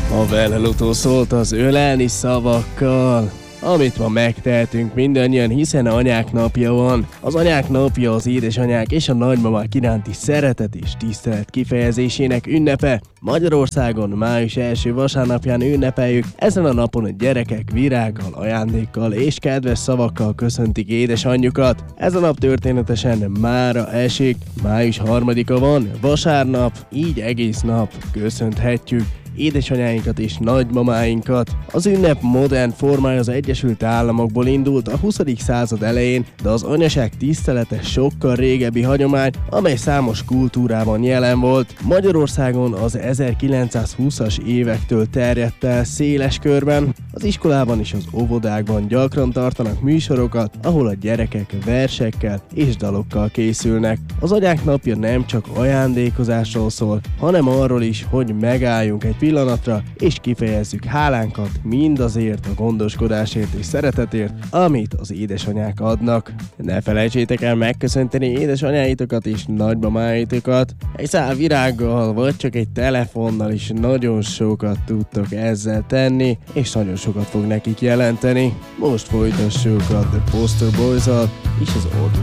A Velelutó szólt az ölelni szavakkal, amit ma megtehetünk mindannyian, hiszen anyák napja van. Az anyák napja az édesanyák és a nagymamák iránti szeretet és tisztelet kifejezésének ünnepe. Magyarországon május első vasárnapján ünnepeljük. Ezen a napon a gyerekek virággal, ajándékkal és kedves szavakkal köszöntik édesanyjukat. Ez a nap történetesen mára esik. Május 3-a van, vasárnap, így egész nap köszönhetjük édesanyáinkat és nagymamáinkat. Az ünnep modern formája az Egyesült Államokból indult a 20. század elején, de az anyaság tisztelete sokkal régebbi hagyomány, amely számos kultúrában jelen volt. Magyarországon az 1920-as évektől terjedt el széles körben. Az iskolában és az óvodákban gyakran tartanak műsorokat, ahol a gyerekek versekkel és dalokkal készülnek. Az anyák napja nem csak ajándékozásról szól, hanem arról is, hogy megálljunk egy pillanatra, és kifejezzük hálánkat mindazért a gondoskodásért és szeretetért, amit az édesanyák adnak. Ne felejtsétek el megköszönteni édesanyáitokat és nagymamáitokat. Egy szál virággal, vagy csak egy telefonnal is nagyon sokat tudtok ezzel tenni, és nagyon sokat fog nekik jelenteni. Most folytassuk a The Poster Boys-al és az